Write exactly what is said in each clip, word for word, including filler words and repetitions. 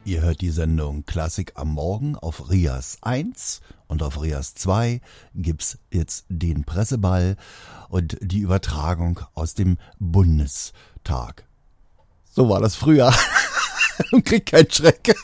Ihr hört die Sendung Klassik am Morgen auf Rias eins und auf Rias zwei gibt's jetzt den Presseball und die Übertragung aus dem Bundestag. So war das früher. Und kriegt keinen Schreck.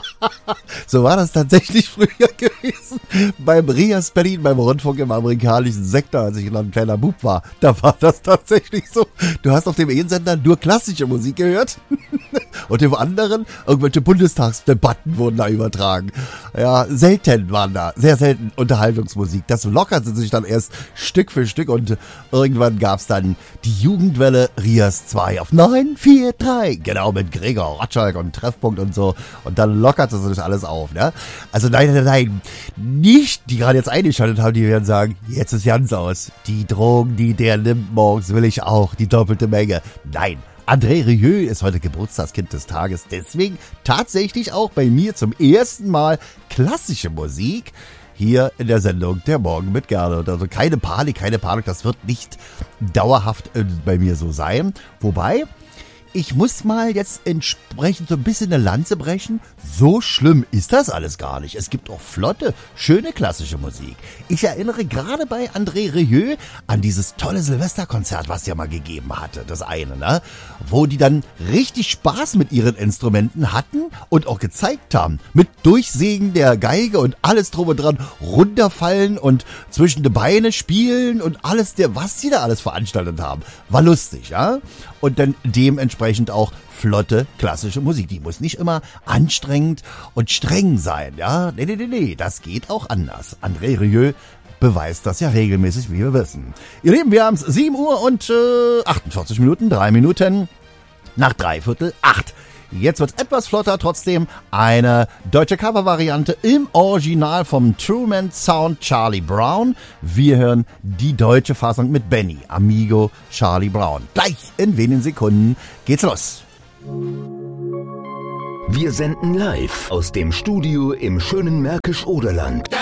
So war das tatsächlich früher gewesen. Beim Rias Berlin, beim Rundfunk im amerikanischen Sektor, als ich noch ein kleiner Bub war, da war das tatsächlich so. Du hast auf dem einen Sender nur klassische Musik gehört und im anderen irgendwelche Bundestagsdebatten wurden da übertragen. Ja, selten waren da, sehr selten Unterhaltungsmusik. Das lockerte sich dann erst Stück für Stück und irgendwann gab's dann die Jugendwelle Rias zwei auf neun vier drei. Genau, mit Gregor Rotschalk und Treffpunkt und so. Und dann lockerte sich alles auf, ne? Also nein, nein, nein. Nicht, die gerade jetzt eingeschaltet haben, die werden sagen, jetzt ist ganz aus. Die Drogen, die der nimmt morgens, will ich auch. Die doppelte Menge. Nein. André Rieu ist heute Geburtstagskind des Tages. Deswegen tatsächlich auch bei mir zum ersten Mal klassische Musik hier in der Sendung Der Morgen mit Gernot. Also keine Panik, keine Panik. Das wird nicht dauerhaft äh, bei mir so sein. Wobei, ich muss mal jetzt entsprechend so ein bisschen eine Lanze brechen. So schlimm ist das alles gar nicht. Es gibt auch flotte, schöne klassische Musik. Ich erinnere gerade bei André Rieu an dieses tolle Silvesterkonzert, was der mal gegeben hatte. Das eine, ne? Wo die dann richtig Spaß mit ihren Instrumenten hatten und auch gezeigt haben. Mit Durchsägen der Geige und alles drum und dran runterfallen und zwischen die Beine spielen und alles, der, was sie da alles veranstaltet haben. War lustig, ja? Und dann dementsprechend auch flotte klassische Musik. Die muss nicht immer anstrengend und streng sein, ja? Nee, nee, nee, nee, das geht auch anders. André Rieu beweist das ja regelmäßig, wie wir wissen. Ihr Lieben, wir haben es sieben Uhr und äh, achtundvierzig Minuten, drei Minuten nach dreiviertel acht. Jetzt wird's etwas flotter, trotzdem eine deutsche Covervariante im Original vom Truman Sound Charlie Brown. Wir hören die deutsche Fassung mit Benny, Amigo Charlie Brown. Gleich in wenigen Sekunden geht's los. Wir senden live aus dem Studio im schönen Märkisch-Oderland.